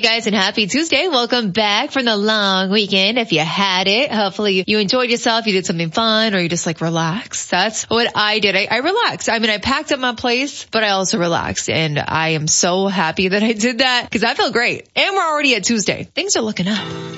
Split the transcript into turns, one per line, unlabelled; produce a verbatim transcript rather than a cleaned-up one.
guys, and happy Tuesday. Welcome back from the long weekend. If you had it, hopefully you enjoyed yourself. You did something fun, or you just like relaxed. That's what I did. I, I relaxed. I mean, I packed up my place, but I also relaxed, and I am so happy that I did that because I feel great. And we're already at Tuesday. Things are looking up.